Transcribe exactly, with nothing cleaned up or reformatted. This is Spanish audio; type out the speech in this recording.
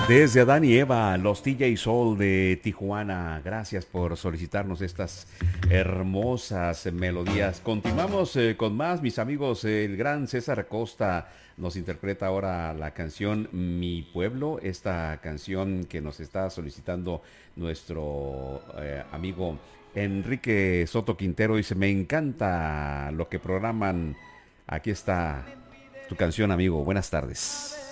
Desde Adán y Eva, los T J Soul de Tijuana, gracias por solicitarnos estas hermosas melodías. Continuamos eh, con más, mis amigos. El gran César Costa nos interpreta ahora la canción Mi Pueblo, esta canción que nos está solicitando nuestro eh, amigo Enrique Soto Quintero. Dice, me encanta lo que programan. Aquí está tu canción, amigo. Buenas tardes.